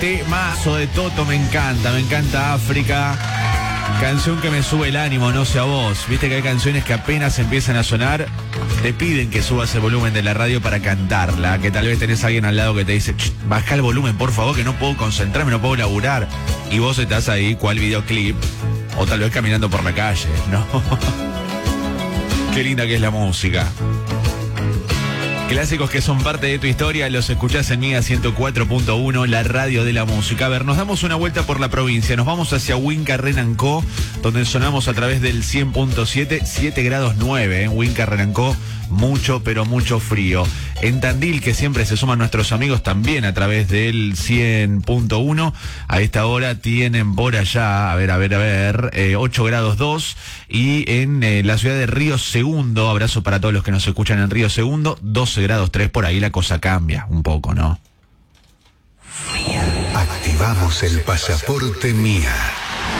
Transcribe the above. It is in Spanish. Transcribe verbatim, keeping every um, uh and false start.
Temazo de Toto, me encanta, me encanta África. Canción que me sube el ánimo, no sé a vos. Viste que hay canciones que apenas empiezan a sonar, te piden que subas el volumen de la radio para cantarla. Que tal vez tenés a alguien al lado que te dice, baja el volumen, por favor, que no puedo concentrarme, no puedo laburar. Y vos estás ahí, cual videoclip, o tal vez caminando por la calle, ¿no? Qué linda que es la música. Clásicos que son parte de tu historia, los escuchás en Mega ciento cuatro punto uno, la radio de la música. A ver, nos damos una vuelta por la provincia, nos vamos hacia Winca Renancó, donde sonamos a través del cien punto siete, siete grados nueve, en Winca Renancó, mucho, pero mucho frío. En Tandil, que siempre se suman nuestros amigos también a través del cien punto uno, a esta hora tienen por allá, a ver, a ver, a ver, eh, ocho grados dos, y en eh, la ciudad de Río Segundo, abrazo para todos los que nos escuchan en Río Segundo, doce grados tres, por ahí la cosa cambia un poco, ¿no? Activamos el pasaporte Mía.